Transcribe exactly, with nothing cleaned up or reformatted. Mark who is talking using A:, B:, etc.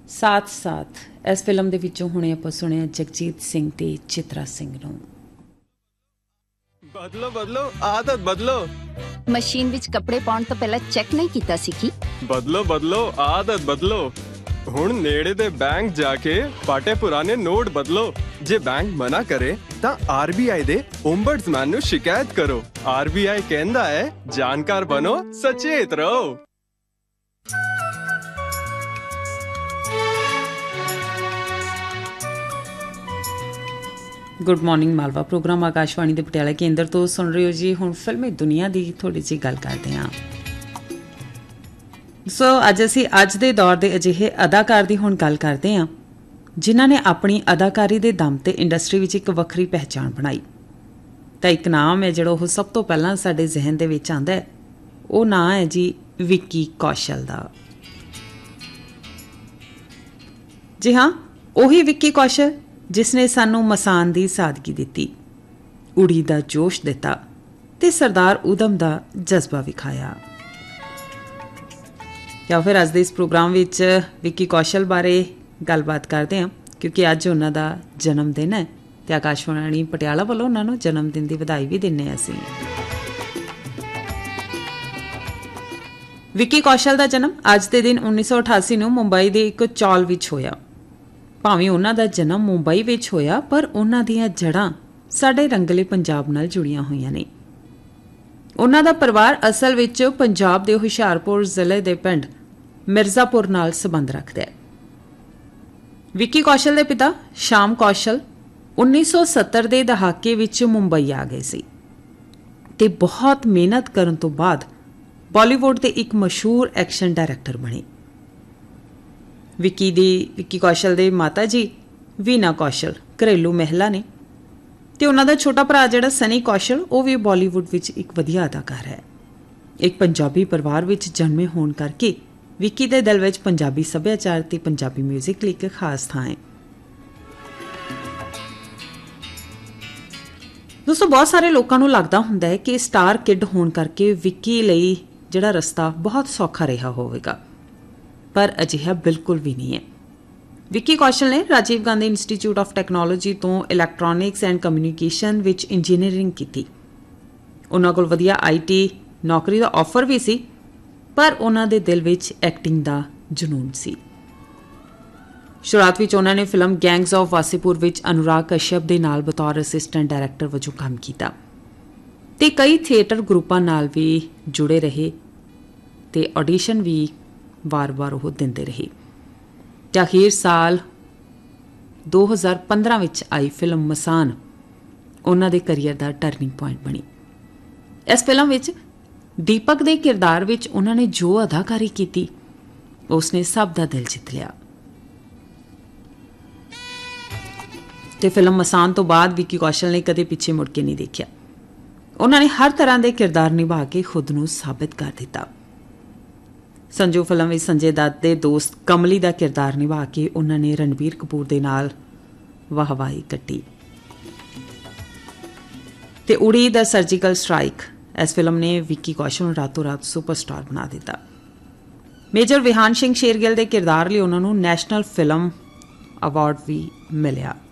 A: ਸਾਥ ਸਾਥ ਇਸ ਫਿਲਮ ਦੇ ਵਿੱਚੋਂ ਹੁਣੇ ਆਪਾਂ ਸੁਣਿਆ ਜਗਜੀਤ ਸਿੰਘ ਤੇ ਚਿਤਰਾ ਸਿੰਘ ਨੂੰ।
B: ਬਦਲੋ ਬਦਲੋ ਆਦਤ ਬਦਲੋ।
C: ਮਸ਼ੀਨ ਵਿੱਚ ਕੱਪੜੇ ਪਾਉਣ ਤੋਂ ਪਹਿਲਾਂ ਚੈੱਕ ਨਹੀਂ ਕੀਤਾ ਸੀ ਕੀ?
B: ਬਦਲੋ ਬਦਲੋ ਆਦਤ ਬਦਲੋ। ਹੁਣ ਨੇੜੇ ਦੇ ਬੈਂਕ ਜਾ ਕੇ ਪਾਟੇ ਪੁਰਾਣੇ ਨੋਟ ਬਦਲੋ। ਜੇ ਬੈਂਕ ਮਨਾ ਕਰੇ ਤਾਂ ਆਰ ਬੀ ਆਈ ਦੇ ਓਮਬਡਸਮੈਨ ਨੂੰ ਸ਼ਿਕਾਇਤ ਕਰੋ। ਆਰ ਬੀ ਆਈ ਕਹਿੰਦਾ ਹੈ ਜਾਣਕਾਰ ਬਣੋ, ਸਚੇਤ ਰਹੋ।
A: Good morning Malwa programme Akashvani ਦੇ ਪਟਿਆਲਾ ਕੇਂਦਰ ਤੋਂ ਸੁਣ ਰਹੇ ਹੋ ਜੀ। ਹੁਣ ਫਿਲਮੀ ਦੁਨੀਆ ਦੀ ਥੋੜ੍ਹੀ ਜਿਹੀ ਗੱਲ ਕਰਦੇ ਹਾਂ। ਸੋ ਅੱਜ ਅਸੀਂ ਅੱਜ ਦੇ ਦੌਰ ਦੇ ਅਜਿਹੇ ਅਦਾਕਾਰ ਦੀ ਹੁਣ ਗੱਲ ਕਰਦੇ ਹਾਂ ਜਿਨ੍ਹਾਂ ਨੇ ਆਪਣੀ ਅਦਾਕਾਰੀ ਦੇ ਦਮ ਤੇ ਇੰਡਸਟਰੀ ਵਿੱਚ ਇੱਕ ਵੱਖਰੀ ਪਹਿਚਾਣ ਬਣਾਈ। ਤਾਂ ਇੱਕ ਨਾਮ ਹੈ ਜਿਹੜਾ ਉਹ ਸਭ ਤੋਂ ਪਹਿਲਾਂ ਸਾਡੇ ਜ਼ਿਹਨ ਦੇ ਵਿੱਚ ਆਉਂਦਾ ਹੈ, ਉਹ ਨਾਂ ਹੈ ਜੀ ਵਿੱਕੀ ਕੌਸ਼ਲ ਦਾ। ਜੀ ਹਾਂ, ਉਹੀ ਵਿੱਕੀ ਕੌਸ਼ਲ ਜਿਸ ਨੇ ਸਾਨੂੰ ਮਸਾਨ ਦੀ ਸਾਦਗੀ ਦਿੱਤੀ, ਉੜੀ ਦਾ ਜੋਸ਼ ਦਿੱਤਾ ਤੇ ਸਰਦਾਰ ਊਧਮ ਦਾ ਜਜ਼ਬਾ ਵਿਖਾਇਆ। ਜਾਂ ਫਿਰ ਅੱਜ ਦੇ ਇਸ ਪ੍ਰੋਗਰਾਮ ਵਿੱਚ ਵਿੱਕੀ ਕੌਸ਼ਲ ਬਾਰੇ ਗੱਲਬਾਤ ਕਰਦੇ ਹਾਂ ਕਿਉਂਕਿ ਅੱਜ ਉਹਨਾਂ ਦਾ ਜਨਮ ਦਿਨ ਹੈ ਤੇ ਆਕਾਸ਼ਵਾਣੀ ਪਟਿਆਲਾ ਵੱਲੋਂ ਉਹਨਾਂ ਨੂੰ ਜਨਮ ਦਿਨ ਦੀ ਵਧਾਈ ਵੀ ਦਿੰਦੇ ਹਾਂ ਅਸੀਂ। ਵਿੱਕੀ ਕੌਸ਼ਲ ਦਾ ਜਨਮ ਅੱਜ ਦੇ ਦਿਨ ਉੱਨੀ ਸੌ ਅਠਾਸੀ ਨੂੰ ਮੁੰਬਈ ਦੇ ਇੱਕ ਚੌਲ ਵਿੱਚ ਹੋਇਆ। ਭਾਵੇਂ ਉਹਨਾਂ ਦਾ ਜਨਮ ਮੁੰਬਈ ਵਿੱਚ ਹੋਇਆ ਪਰ ਉਹਨਾਂ ਦੀਆਂ ਜੜ੍ਹਾਂ ਸਾਡੇ ਰੰਗਲੇ ਪੰਜਾਬ ਨਾਲ ਜੁੜੀਆਂ ਹੋਈਆਂ ਨੇ। ਉਹਨਾਂ ਦਾ ਪਰਿਵਾਰ ਅਸਲ ਵਿੱਚ ਪੰਜਾਬ ਦੇ ਹੁਸ਼ਿਆਰਪੁਰ ਜ਼ਿਲ੍ਹੇ ਦੇ ਪਿੰਡ ਮਿਰਜ਼ਾਪੁਰ ਨਾਲ ਸੰਬੰਧ ਰੱਖਦਾ ਹੈ। ਵਿੱਕੀ ਕੌਸ਼ਲ ਦੇ ਪਿਤਾ ਸ਼ਾਮ ਕੌਸ਼ਲ ਉੱਨੀ ਸੌ ਸੱਤਰ ਦੇ ਦਹਾਕੇ ਵਿੱਚ ਮੁੰਬਈ ਆ ਗਏ ਸੀ ਤੇ ਬਹੁਤ ਮਿਹਨਤ ਕਰਨ ਤੋਂ ਬਾਅਦ ਬਾਲੀਵੁੱਡ ਦੇ ਇੱਕ ਮਸ਼ਹੂਰ ਐਕਸ਼ਨ ਡਾਇਰੈਕਟਰ ਬਣੇ। ਵਿੱਕੀ ਦੀ ਵਿੱਕੀ ਕੌਸ਼ਲ ਦੇ ਮਾਤਾ ਜੀ ਵੀਨਾ ਕੌਸ਼ਲ ਘਰੇਲੂ ਮਹਿਲਾ ਨੇ ਤੇ ਉਹਨਾਂ ਦਾ ਛੋਟਾ ਭਰਾ ਜਿਹੜਾ ਸਨੀ ਕੌਸ਼ਲ ਉਹ ਵੀ ਬਾਲੀਵੁੱਡ ਵਿੱਚ ਇੱਕ ਵਧੀਆ ਅਦਾਕਾਰ ਹੈ। ਇੱਕ ਪੰਜਾਬੀ ਪਰਿਵਾਰ ਵਿੱਚ ਜਨਮੇ ਹੋਣ ਕਰਕੇ ਵਿੱਕੀ ਦੇ ਦਿਲ ਵਿੱਚ ਪੰਜਾਬੀ ਸੱਭਿਆਚਾਰ ਤੇ ਪੰਜਾਬੀ ਮਿਊਜ਼ਿਕ ਲਈ ਇੱਕ ਖਾਸ ਥਾਂ ਹੈ। ਦੋਸਤੋ, ਬਹੁਤ ਸਾਰੇ ਲੋਕਾਂ ਨੂੰ ਲੱਗਦਾ ਹੁੰਦਾ ਹੈ ਕਿ ਸਟਾਰ ਕਿਡ ਹੋਣ ਕਰਕੇ ਵਿੱਕੀ ਲਈ ਜਿਹੜਾ ਰਸਤਾ ਬਹੁਤ ਸੌਖਾ ਰਿਹਾ ਹੋਵੇਗਾ, ਪਰ ਅਜਿਹਾ ਬਿਲਕੁਲ ਵੀ ਨਹੀਂ ਹੈ। ਵਿੱਕੀ ਕੌਸ਼ਲ ਨੇ Rajiv Gandhi institute of technology ਤੋਂ ਇਲੈਕਟ੍ਰੋਨਿਕਸ ਐਂਡ ਕਮਿਊਨੀਕੇਸ਼ਨ ਵਿੱਚ ਇੰਜੀਨੀਅਰਿੰਗ ਕੀਤੀ। ਉਹਨਾਂ ਕੋਲ ਵਧੀਆ ਆਈ ਟੀ ਨੌਕਰੀ ਦਾ ਆਫਰ ਵੀ ਸੀ, ਪਰ ਉਹਨਾਂ ਦੇ ਦਿਲ ਵਿੱਚ ਐਕਟਿੰਗ ਦਾ ਜਨੂੰਨ ਸੀ। ਸ਼ੁਰੂਆਤ ਵਿੱਚ ਉਹਨਾਂ ਨੇ ਫਿਲਮ ਗੈਂਗਸ ਆਫ ਵਾਸੇਪੁਰ ਵਿੱਚ ਅਨੁਰਾਗ ਕਸ਼ਯਪ ਦੇ ਨਾਲ ਬਤੌਰ ਅਸਿਸਟੈਂਟ ਡਾਇਰੈਕਟਰ ਵਜੋਂ ਕੰਮ ਕੀਤਾ ਤੇ ਕਈ ਥੀਏਟਰ ਗਰੁੱਪਾਂ ਨਾਲ ਵੀ ਜੁੜੇ ਰਹੇ ਤੇ ਆਡੀਸ਼ਨ ਵੀ ਵਾਰ-ਵਾਰ ਉਹ ਦਿੰਦੇ ਰਹੇ। ਤੇ ਅਖੀਰ ਸਾਲ ਦੋ ਹਜ਼ਾਰ ਪੰਦਰਾਂ ਵਿੱਚ ਆਈ ਫਿਲਮ ਮਸਾਨ ਉਹਨਾਂ ਦੇ ਕਰੀਅਰ ਦਾ ਟਰਨਿੰਗ ਪੁਆਇੰਟ ਬਣੀ। ਇਸ ਫਿਲਮ ਵਿੱਚ ਦੀਪਕ ਦੇ ਕਿਰਦਾਰ ਵਿੱਚ ਉਹਨਾਂ ਨੇ ਜੋ ਅਦਾਕਾਰੀ ਕੀਤੀ ਉਸਨੇ ਸਭ ਦਾ ਦਿਲ ਜਿੱਤ ਲਿਆ। ਤੇ ਫਿਲਮ ਮਸਾਨ ਤੋਂ ਬਾਅਦ ਵਿੱਕੀ ਕੌਸ਼ਲ ਨੇ ਕਦੇ ਪਿੱਛੇ ਮੁੜ ਕੇ ਨਹੀਂ ਦੇਖਿਆ। ਉਹਨਾਂ ਨੇ ਹਰ ਤਰ੍ਹਾਂ ਦੇ ਕਿਰਦਾਰ ਨਿਭਾ ਕੇ ਖੁਦ ਨੂੰ ਸਾਬਿਤ ਕਰ ਦਿੱਤਾ। ਸੰਜੂ ਫਿਲਮ ਵਿੱਚ ਸੰਜੇ ਦੱਤ ਦੇ ਦੋਸਤ ਕਮਲੀ ਦਾ ਕਿਰਦਾਰ ਨਿਭਾ ਕੇ ਉਹਨਾਂ ਨੇ ਰਣਬੀਰ ਕਪੂਰ ਦੇ ਨਾਲ ਵਾਹਵਾਹੀ ਕੱਟੀ। ਤੇ ਉੜੀ ਦਾ ਸਰਜੀਕਲ ਸਟ੍ਰਾਈਕ ਇਸ ਫਿਲਮ ਨੇ ਵਿੱਕੀ ਕੌਸ਼ਲ ਨੂੰ ਰਾਤੋਂ ਰਾਤ ਸੁਪਰਸਟਾਰ ਬਣਾ ਦਿੱਤਾ। ਮੇਜਰ ਵਿਹਾਨ ਸਿੰਘ ਸ਼ੇਰਗਿੱਲ ਦੇ ਕਿਰਦਾਰ ਲਈ ਉਹਨਾਂ ਨੂੰ ਨੈਸ਼ਨਲ ਫਿਲਮ ਅਵਾਰਡ ਵੀ ਮਿਲਿਆ।